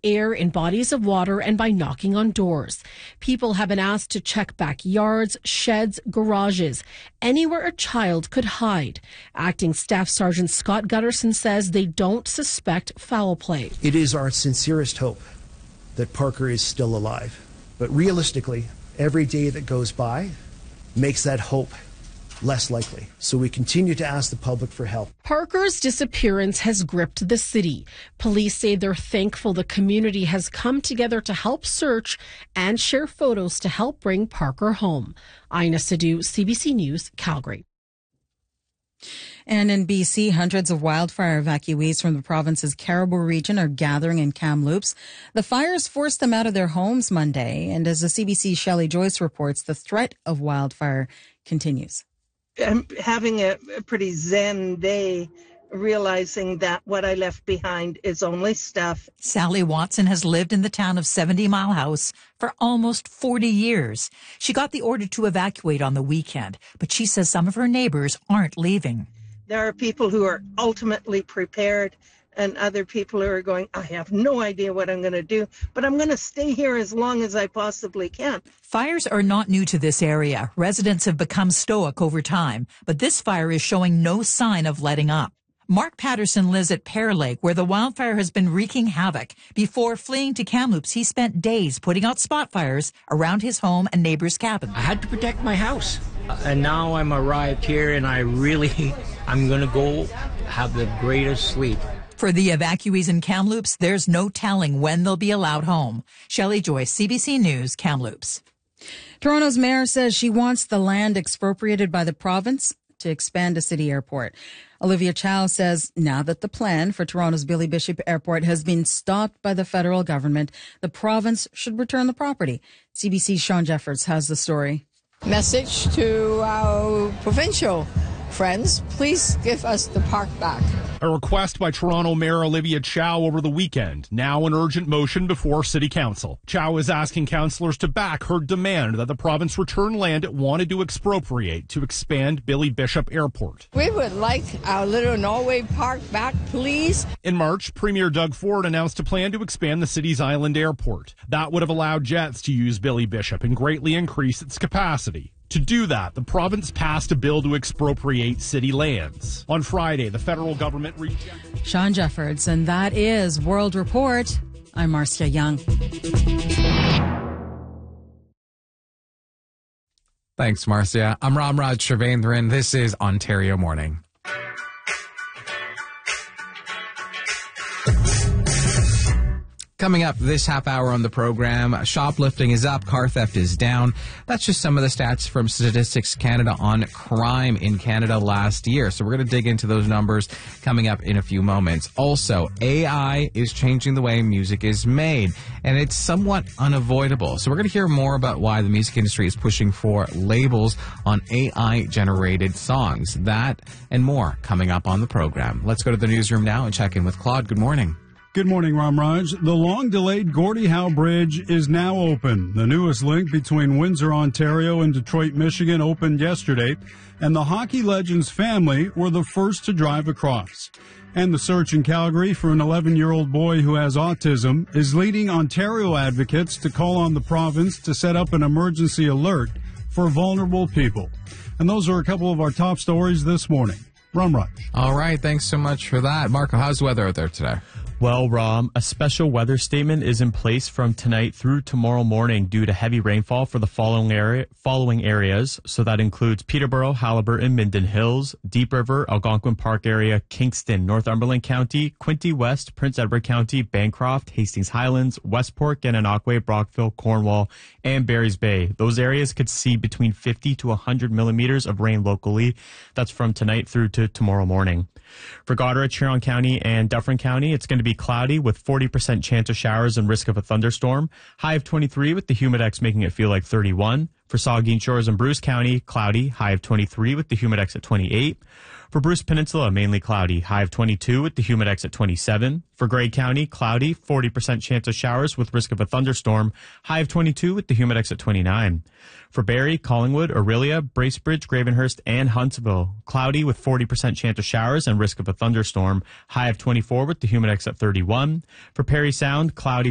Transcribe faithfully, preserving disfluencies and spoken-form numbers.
air in bodies of water and by knocking on doors. People have been asked to check backyards, sheds, garages, anywhere a child could hide. Acting Staff Sergeant Scott Gutterson says they don't suspect foul play. It is our sincerest hope that Parker is still alive. But realistically, every day that goes by makes that hope less likely. So we continue to ask the public for help. Parker's disappearance has gripped the city. Police say they're thankful the community has come together to help search and share photos to help bring Parker home. Ina Sidhu, C B C News, Calgary. And in B C, hundreds of wildfire evacuees from the province's Caribou region are gathering in Kamloops. The fires forced them out of their homes Monday, and as the C B C's Shelley Joyce reports, the threat of wildfire continues. I'm having a, a pretty zen day, realizing that what I left behind is only stuff. Sally Watson has lived in the town of seventy Mile House for almost forty years. She got the order to evacuate on the weekend, but she says some of her neighbors aren't leaving. There are people who are ultimately prepared and other people who are going, I have no idea what I'm going to do, but I'm going to stay here as long as I possibly can. Fires are not new to this area. Residents have become stoic over time, but this fire is showing no sign of letting up. Mark Patterson lives at Pear Lake, where the wildfire has been wreaking havoc. Before fleeing to Kamloops, he spent days putting out spot fires around his home and neighbors' cabins. I had to protect my house. Uh, and now I'm arrived here, and I really, I'm going to go have the greatest sleep. For the evacuees in Kamloops, there's no telling when they'll be allowed home. Shelley Joyce, C B C News, Kamloops. Toronto's mayor says she wants the land expropriated by the province to expand a city airport. Olivia Chow says now that the plan for Toronto's Billy Bishop Airport has been stopped by the federal government, the province should return the property. C B C's Sean Jeffords has the story. Message to our provincial friends, please give us the park back. A request by Toronto Mayor Olivia Chow over the weekend, now an urgent motion before City Council. Chow is asking councillors to back her demand that the province return land it wanted to expropriate to expand Billy Bishop Airport. We would like our little Norway Park back, please. In March, Premier Doug Ford announced a plan to expand the city's island airport. That would have allowed jets to use Billy Bishop and greatly increase its capacity. To do that, the province passed a bill to expropriate city lands. On Friday, the federal government rejected... Sean Jeffords, and that is World Report. I'm Marcia Young. Thanks, Marcia. I'm Ramraj Shrivendran. This is Ontario Morning. Coming up this half hour on the program, shoplifting is up, car theft is down. That's just some of the stats from Statistics Canada on crime in Canada last year. So we're going to dig into those numbers coming up in a few moments. Also, A I is changing the way music is made, and it's somewhat unavoidable. So we're going to hear more about why the music industry is pushing for labels on A I-generated songs. That and more coming up on the program. Let's go to the newsroom now and check in with Claude. Good morning. Good morning, Ramraj. The long-delayed Gordie Howe Bridge is now open. The newest link between Windsor, Ontario and Detroit, Michigan opened yesterday, and the hockey legend's family were the first to drive across. And the search in Calgary for an eleven-year-old boy who has autism is leading Ontario advocates to call on the province to set up an emergency alert for vulnerable people. And those are a couple of our top stories this morning. Ramraj. All right, thanks so much for that. Marco, how's the weather out there today? Well, Ram, a special weather statement is in place from tonight through tomorrow morning due to heavy rainfall for the following area, following areas. So that includes Peterborough, Haliburton, Minden Hills, Deep River, Algonquin Park area, Kingston, Northumberland County, Quinte West, Prince Edward County, Bancroft, Hastings Highlands, Westport, Gananoque, Brockville, Cornwall, and Barry's Bay. Those areas could see between fifty to one hundred millimeters of rain locally. That's from tonight through to tomorrow morning. For Goderich, Huron County, and Dufferin County, it's going to be cloudy with forty percent chance of showers and risk of a thunderstorm. High of twenty-three with the humidex making it feel like thirty-one. For Saugeen Shores and Bruce County, cloudy, high of twenty-three with the humidex at twenty-eight. For Bruce Peninsula, mainly cloudy, high of twenty-two with the humidex at twenty-seven. For Grey County, cloudy, forty percent chance of showers with risk of a thunderstorm, high of twenty-two with the humidex at twenty-nine. For Barrie, Collingwood, Orillia, Bracebridge, Gravenhurst, and Huntsville, cloudy with forty percent chance of showers and risk of a thunderstorm, high of twenty-four with the humidex at thirty-one. For Parry Sound, cloudy